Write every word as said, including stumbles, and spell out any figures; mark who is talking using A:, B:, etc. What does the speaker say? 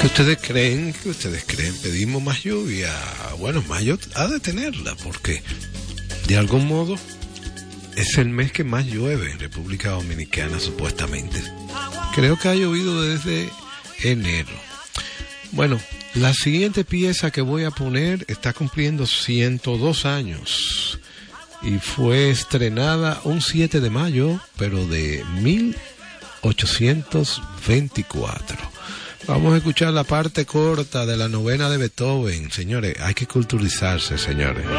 A: ¿Qué ustedes creen? ¿Qué ustedes creen? Pedimos más lluvia. Bueno, mayo ha de tenerla, porque de algún modo es el mes que más llueve en República Dominicana, supuestamente. Creo que ha llovido desde enero. Bueno, la siguiente pieza que voy a poner está cumpliendo ciento dos años y fue estrenada un siete de mayo, pero de mil ochocientos veinticuatro. Vamos a escuchar la parte corta de la novena de Beethoven. Señores, hay que culturizarse, señores.